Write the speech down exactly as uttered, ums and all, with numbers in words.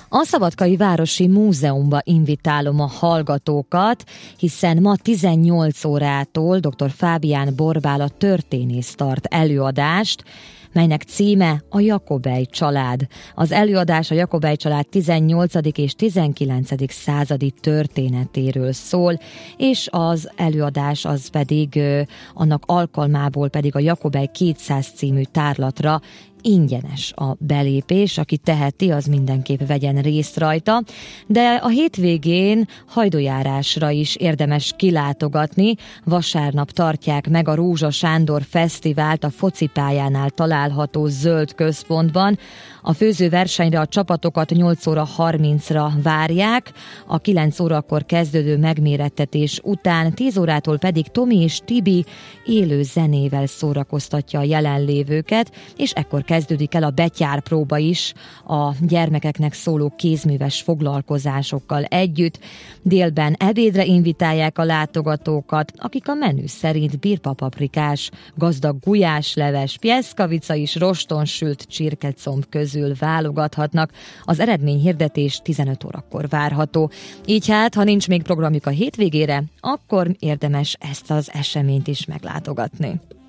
A Szabadkai Városi Múzeumba invitálom a hallgatókat, hiszen ma tizennyolc órától dr. Fábián Borbála történész tart előadást, melynek címe a Jakobay család. Az előadás a Jakobay család tizennyolcadik és tizenkilencedik századi történetéről szól, és az előadás az pedig annak alkalmából pedig a Jakobay kétszáz című tárlatra ingyenes a belépés, aki teheti, az mindenképp vegyen részt rajta, de a hétvégén hajdujárásra is érdemes kilátogatni. Vasárnap tartják meg a Rózsa Sándor Fesztivált a focipályánál található Zöld Központban. A főzőversenyre a csapatokat nyolc óra harmincra várják, a kilenc órakor kezdődő megmérettetés után tíz órától pedig Tomi és Tibi élő zenével szórakoztatja a jelenlévőket, és ekkor kezdődik el a betyárpróba is a gyermekeknek szóló kézműves foglalkozásokkal együtt. Délben ebédre invitálják a látogatókat, akik a menü szerint birpapaprikás, gazdag gulyásleves, pjeszkavica és rostonsült csirkecomb közül válogathatnak. Az eredményhirdetés tizenöt órakor várható. Így hát, ha nincs még programjuk a hétvégére, akkor érdemes ezt az eseményt is meglátogatni.